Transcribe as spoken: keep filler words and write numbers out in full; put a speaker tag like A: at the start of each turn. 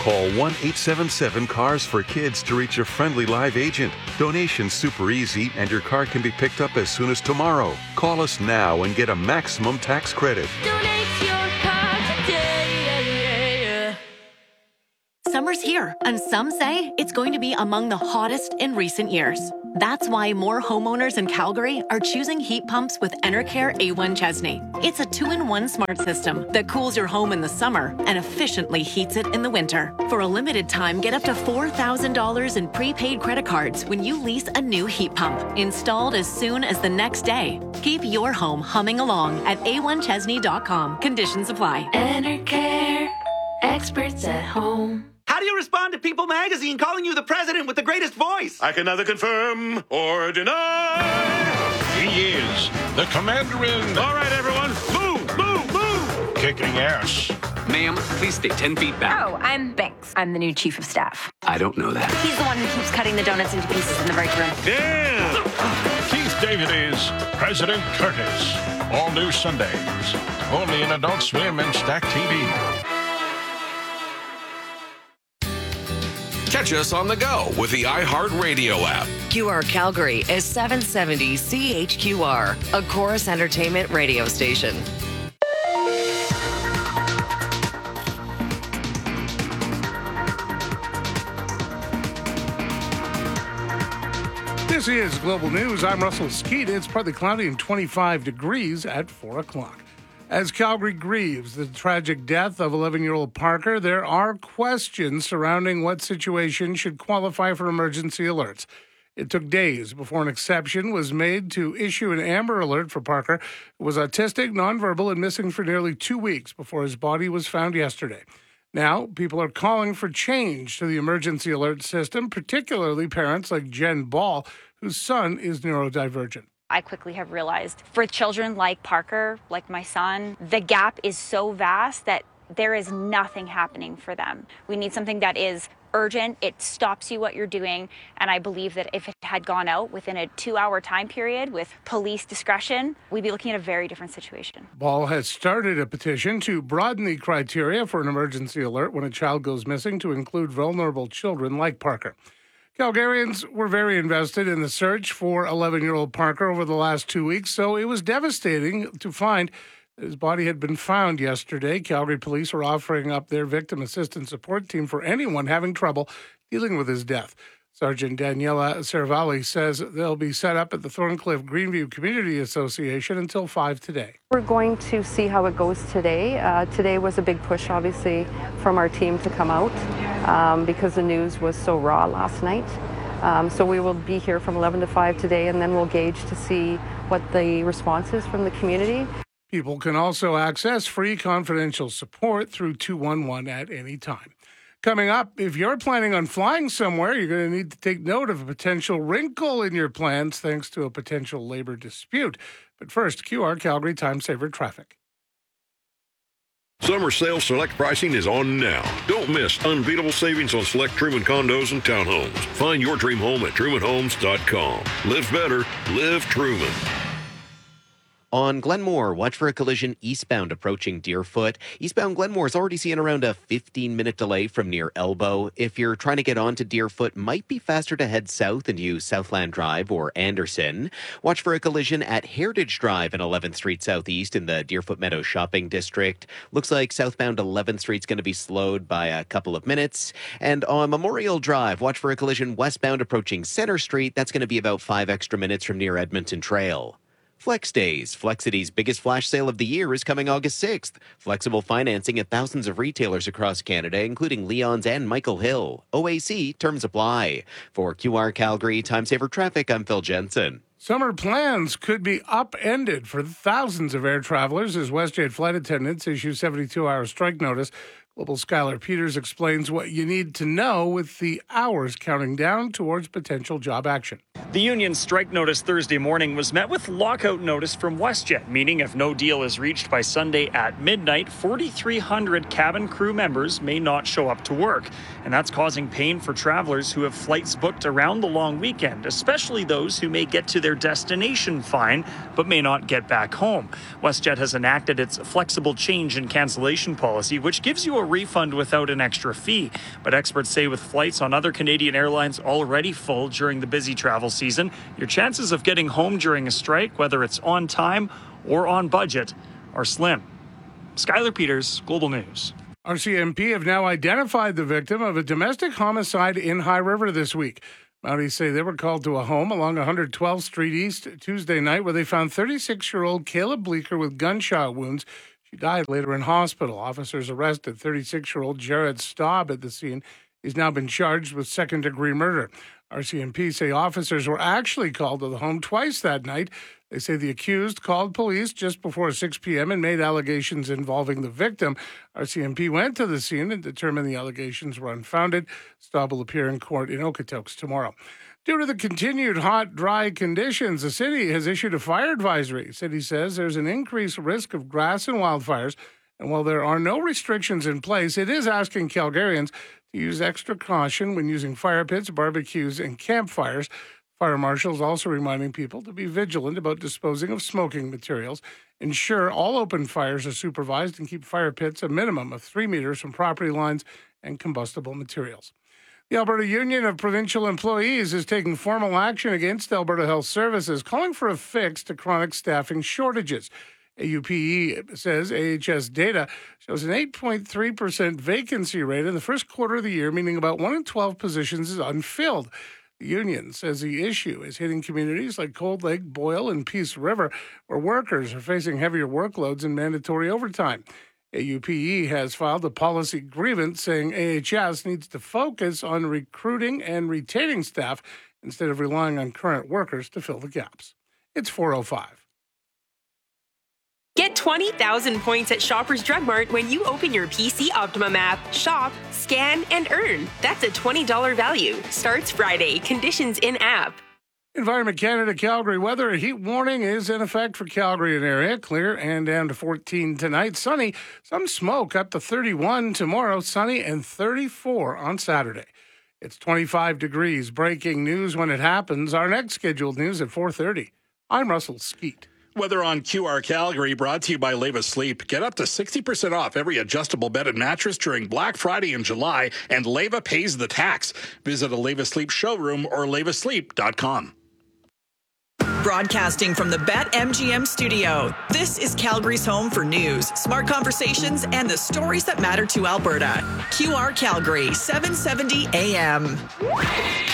A: Call one eight seven seven cars for kids to reach a friendly live agent. Donation's super easy and your car can be picked up as soon as tomorrow. Call us now and get a maximum tax credit.
B: Donate your car today.
C: Summer's here, and some say it's going to be among the hottest in recent years. That's why more homeowners in Calgary are choosing heat pumps with Enercare A one Chesney. It's a two-in-one smart system that cools your home in the summer and efficiently heats it in the winter. For a limited time, get up to four thousand dollars in prepaid credit cards when you lease a new heat pump, installed as soon as the next day. Keep your home humming along at A one Chesney dot com. Conditions apply.
B: Enercare, experts at home.
D: How do you respond to People magazine calling you the president with the greatest voice?
E: I can neither confirm or deny.
F: He is the commander-in.
E: All right, everyone, move, move, move.
F: Kicking ass.
G: Ma'am, please stay ten feet back.
H: Oh, I'm Banks. I'm the new chief of staff.
G: I don't know that.
H: He's the one who keeps cutting the donuts into pieces in the break room.
E: Damn.
F: Keith David is President Curtis. All new Sundays. Only in Adult Swim and Stack T V.
I: Catch us on the go with the iHeartRadio app.
J: Q R Calgary is seven seventy C H Q R, a Chorus Entertainment radio station.
K: This is Global News. I'm Russell Skeet. It's partly cloudy and twenty-five degrees at four o'clock. As Calgary grieves the tragic death of eleven-year-old Parker, there are questions surrounding what situation should qualify for emergency alerts. It took days before an exception was made to issue an Amber Alert for Parker, who was autistic, nonverbal, and missing for nearly two weeks before his body was found yesterday. Now, people are calling for change to the emergency alert system, particularly parents like Jen Ball, whose son is neurodivergent.
L: I quickly have realized for children like Parker, like my son, the gap is so vast that there is nothing happening for them. We need something that is urgent. It stops you what you're doing. And I believe that if it had gone out within a two hour time period with police discretion, we'd be looking at a very different situation.
K: Ball has started a petition to broaden the criteria for an emergency alert when a child goes missing to include vulnerable children like Parker. Calgarians were very invested in the search for eleven-year-old Parker over the last two weeks, so it was devastating to find that his body had been found yesterday. Calgary police are offering up their victim assistance support team for anyone having trouble dealing with his death. Sergeant Daniela Cervalli says they'll be set up at the Thorncliffe Greenview Community Association until five today.
M: We're going to see how it goes today. Uh, today was a big push, obviously, from our team to come out um, because the news was so raw last night. Um, so we will be here from eleven to five today, and then we'll gauge to see what the response is from the community.
K: People can also access free confidential support through two one one at any time. Coming up, if you're planning on flying somewhere, you're going to need to take note of a potential wrinkle in your plans thanks to a potential labor dispute. But first, Q R Calgary Time Saver Traffic.
E: Summer sale select pricing is on now. Don't miss unbeatable savings on select Truman condos and townhomes. Find your dream home at truman homes dot com. Live better. Live Truman.
N: On Glenmore, watch for a collision eastbound approaching Deerfoot. Eastbound Glenmore is already seeing around a fifteen-minute delay from near Elbow. If you're trying to get on to Deerfoot, might be faster to head south and use Southland Drive or Anderson. Watch for a collision at Heritage Drive and eleventh Street Southeast in the Deerfoot Meadows Shopping District. Looks like southbound eleventh Street's going to be slowed by a couple of minutes. And on Memorial Drive, watch for a collision westbound approaching Center Street. That's going to be about five extra minutes from near Edmonton Trail. Flex Days. Flexity's biggest flash sale of the year is coming August sixth. Flexible financing at thousands of retailers across Canada, including Leon's and Michael Hill. O A C, terms apply. For Q R Calgary Time Saver Traffic, I'm Phil Jensen.
K: Summer plans could be upended for thousands of air travelers as WestJet flight attendants issue seventy-two hour strike notice. Global Skylar Peters explains what you need to know with the hours counting down towards potential job action.
O: The union's strike notice Thursday morning was met with lockout notice from WestJet, meaning if no deal is reached by Sunday at midnight, forty-three hundred cabin crew members may not show up to work. And that's causing pain for travelers who have flights booked around the long weekend, especially those who may get to their destination fine but may not get back home. WestJet has enacted its flexible change in cancellation policy, which gives you a refund without an extra fee. But experts say with flights on other Canadian airlines already full during the busy travel season, your chances of getting home during a strike, whether it's on time or on budget, are slim. Skylar Peters, Global News.
K: R C M P have now identified the victim of a domestic homicide in High River this week. Mounties say they were called to a home along one hundred twelfth Street East Tuesday night where they found thirty-six-year-old Caleb Bleeker with gunshot wounds. She died later in hospital. Officers arrested thirty-six-year-old Jared Staub at the scene. He's now been charged with second-degree murder. R C M P say officers were actually called to the home twice that night. They say the accused called police just before six p.m. and made allegations involving the victim. R C M P went to the scene and determined the allegations were unfounded. Staub will appear in court in Okotoks tomorrow. Due to the continued hot, dry conditions, the city has issued a fire advisory. The city says there's an increased risk of grass and wildfires, and while there are no restrictions in place, it is asking Calgarians to use extra caution when using fire pits, barbecues, and campfires. Fire marshals also reminding people to be vigilant about disposing of smoking materials. Ensure all open fires are supervised and keep fire pits a minimum of three meters from property lines and combustible materials. The Alberta Union of Provincial Employees is taking formal action against Alberta Health Services, calling for a fix to chronic staffing shortages. A U P E says A H S data shows an eight point three percent vacancy rate in the first quarter of the year, meaning about one in twelve positions is unfilled. The union says the issue is hitting communities like Cold Lake, Boyle, and Peace River, where workers are facing heavier workloads and mandatory overtime. A U P E has filed a policy grievance saying A H S needs to focus on recruiting and retaining staff instead of relying on current workers to fill the gaps. It's four oh five.
P: Get twenty thousand points at Shoppers Drug Mart when you open your P C Optimum app. Shop, scan, and earn. That's a twenty dollars value. Starts Friday. Conditions in-app.
K: Environment Canada Calgary weather. A heat warning is in effect for Calgary and area. Clear and down to fourteen tonight. Sunny. Some smoke up to thirty-one tomorrow. Sunny and thirty-four on Saturday. It's twenty-five degrees. Breaking news when it happens. Our next scheduled news at four thirty. I'm Russell Skeet.
Q: Weather on Q R Calgary brought to you by Leva Sleep. Get up to sixty percent off every adjustable bed and mattress during Black Friday in July, and Leva pays the tax. Visit a Leva Sleep showroom or leva sleep dot com.
R: Broadcasting from the BetMGM studio, this is Calgary's home for news, smart conversations, and the stories that matter to Alberta. Q R Calgary, seven seventy A M.